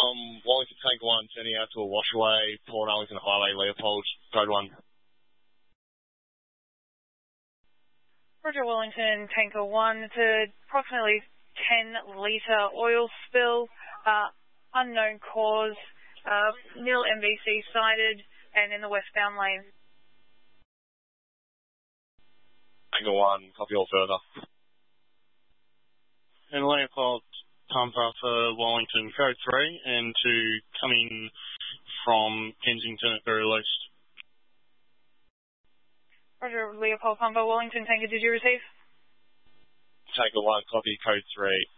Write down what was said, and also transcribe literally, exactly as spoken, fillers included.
from Wellington Tank one, turning out to a washaway, Port Arlington Highway, Leopold, code one. Roger, Wellington Tanker one. It's a approximately ten litre oil spill, uh, unknown cause, uh, nil M V C sighted, and in the westbound lane. Tanker one, copy all further. And Leopold pumper for Wellington code three and to coming from Kensington at very least. Roger, Leopold pumper, Wellington Tanker, did you receive? Tanker one, copy code three.